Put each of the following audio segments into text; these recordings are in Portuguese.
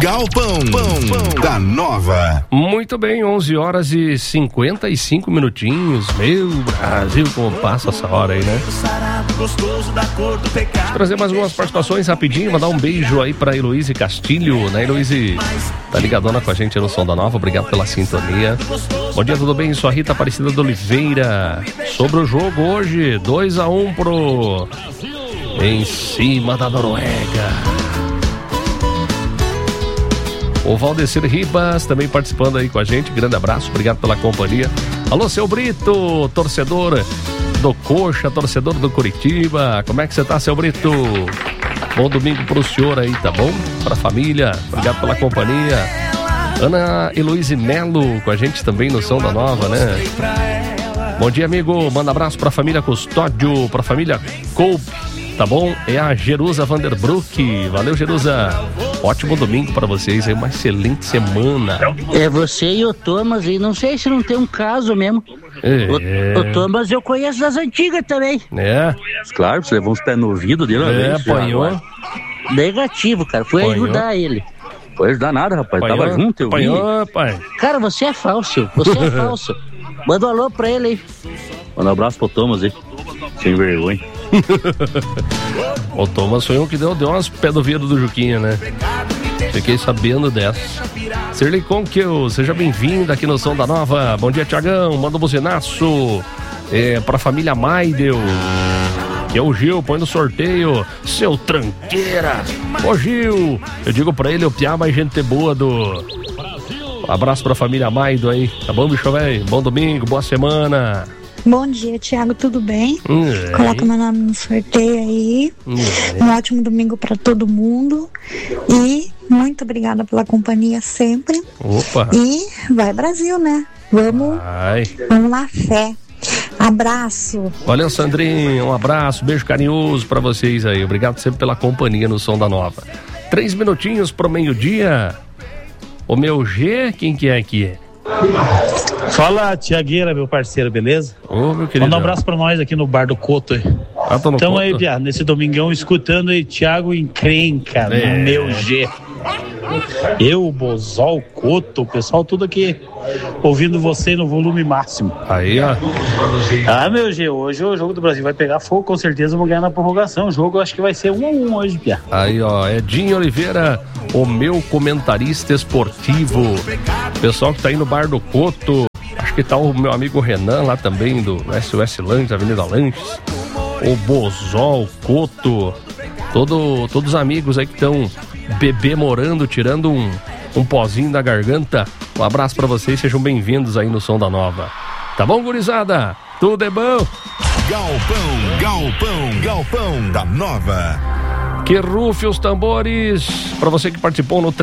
Galpão da Nova. Muito bem, 11 horas e 55 minutinhos. Meu Brasil, como passa essa hora aí, né? Vou trazer mais algumas participações rapidinho, mandar um beijo aí pra Heloíse Castilho, né? Heloíse tá ligadona com a gente no Som da Nova, obrigado pela sintonia. Bom dia, tudo bem? Sou a Rita Aparecida de Oliveira. Sobre o jogo hoje, 2-1 pro... em cima da Noruega. O Valdecir Ribas também participando aí com a gente. Grande abraço, obrigado pela companhia. Alô, seu Brito, torcedor do Coxa, torcedor do Curitiba. Como é que você tá, seu Brito? Bom domingo pro senhor aí, tá bom? Pra família, obrigado pela companhia. Ana Heloíse Melo com a gente também no Som da Nova, né? Bom dia, amigo. Manda abraço pra família Custódio, pra família Coupe, tá bom? É a Jerusa Vanderbrook. Valeu, Jerusa. Ótimo domingo pra vocês aí, uma excelente semana. É você e o Thomas, e não sei se não tem um caso mesmo. O Thomas eu conheço das antigas também. É? Claro, você levou uns pés no ouvido dele. Apanhou. Negativo, cara, foi ajudar ele. Foi ajudar nada, rapaz, apanhou, tava junto, eu vi. Apanhou, pai. Cara, você é falso, Manda um alô pra ele aí. Manda um abraço pro Thomas aí, sem vergonha. O Thomas foi um que deu umas pés do vidro do Juquinha, né? Fiquei sabendo dessa. Sirley Conquil, seja bem-vindo aqui no Som da Nova. Bom dia, Tiagão. Manda um buzinaço pra família Maidel, que é o Gil, põe no sorteio, seu tranqueira. Ô Gil, eu digo pra ele, o piá mais gente boa do... Um abraço pra família Maido aí, tá bom, bicho velho? Bom domingo, boa semana. Bom dia, Thiago, tudo bem? Coloca meu nome no sorteio aí. Um ótimo domingo pra todo mundo. E muito obrigada pela companhia sempre. Opa! E vai Brasil, né? Vamos lá, fé. Abraço. Valeu, Sandrinho, um abraço, beijo carinhoso pra vocês aí. Obrigado sempre pela companhia no Som da Nova. 3 minutinhos pro meio-dia. O meu G, quem que é aqui? Fala, Tiagueira, meu parceiro, beleza? Ô, meu querido. Manda um abraço pra nós aqui no Bar do Coto. Então aí, Pia, nesse domingão, escutando aí Thiago Encrenca, no meu G. Eu, Bozol, Coto, o pessoal tudo aqui ouvindo você no volume máximo. Aí, ó. Meu G, hoje o jogo do Brasil vai pegar fogo, com certeza vamos ganhar na prorrogação. O jogo eu acho que vai ser 1-1 hoje, Pia. Aí, ó, Edinho Oliveira, o meu comentarista esportivo. Pessoal que tá aí no Bar do Coto. Acho que tá o meu amigo Renan lá também, do SOS Lanches, Avenida Lanches. O Bozol, Coto. Todos os amigos aí que estão morando, tirando um pozinho da garganta. Um abraço pra vocês, sejam bem-vindos aí no Som da Nova. Tá bom, gurizada? Tudo é bom? Galpão da Nova. Que rufe os tambores. Pra você que participou no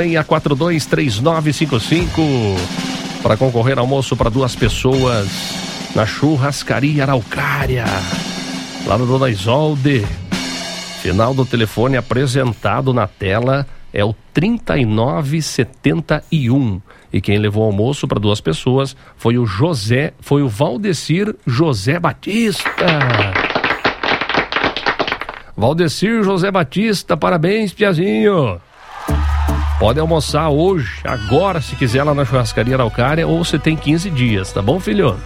36423955 para concorrer ao almoço para 2 pessoas na Churrascaria Araucária, lá no Dona Isolde. Final do telefone apresentado na tela é o 3971. E quem levou o almoço para 2 pessoas foi o Valdecir José Batista. Valdecir José Batista, parabéns, Piazinho. Pode almoçar hoje, agora, se quiser, lá na Churrascaria Araucária, ou você tem 15 dias, tá bom, filho?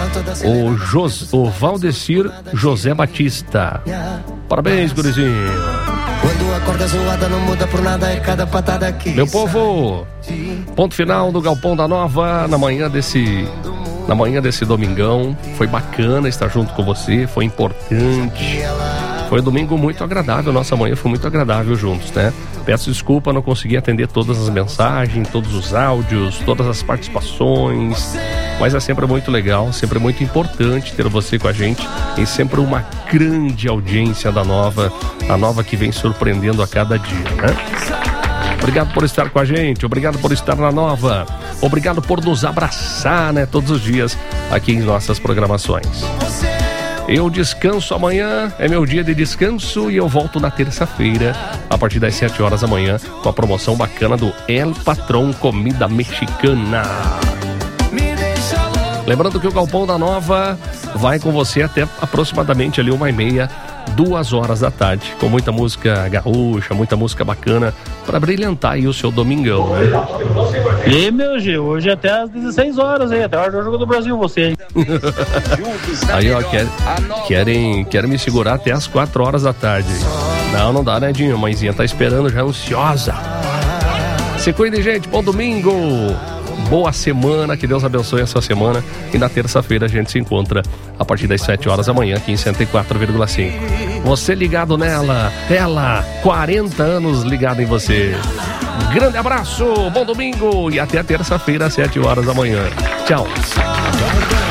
O Valdecir José Batista. Parabéns, gurizinho. Quando a corda zoada não muda por nada, é cada patada que... Meu povo, ponto final do Galpão da Nova na manhã desse domingão. Foi bacana estar junto com você, foi importante. Foi um domingo muito agradável, nossa manhã foi muito agradável juntos, né? Peço desculpa, não consegui atender todas as mensagens, todos os áudios, todas as participações, mas é sempre muito legal, sempre muito importante ter você com a gente e sempre uma grande audiência da Nova, a Nova que vem surpreendendo a cada dia, né? Obrigado por estar com a gente, obrigado por estar na Nova, obrigado por nos abraçar, né, todos os dias aqui em nossas programações. Eu descanso amanhã, é meu dia de descanso e eu volto na terça-feira, a partir das 7 horas da manhã, com a promoção bacana do El Patrón Comida Mexicana. Lembrando que o Galpão da Nova vai com você até aproximadamente ali 1h30, 2 horas da tarde, com muita música gaúcha, muita música bacana para brilhantar aí o seu domingão, né? E meu G, hoje até às 16 horas aí, até a hora do Jogo do Brasil, você. Aí, ó, querem me segurar até às 4 horas da tarde. Não dá, né, Dinho? A mãezinha tá esperando já ansiosa. Se cuide, gente, bom domingo. Boa semana, que Deus abençoe a sua semana. E na terça-feira a gente se encontra a partir das 7 horas da manhã aqui em 104,5. Você ligado nela, ela, 40 anos ligado em você. Grande abraço, bom domingo e até a terça-feira às 7 horas da manhã. Tchau.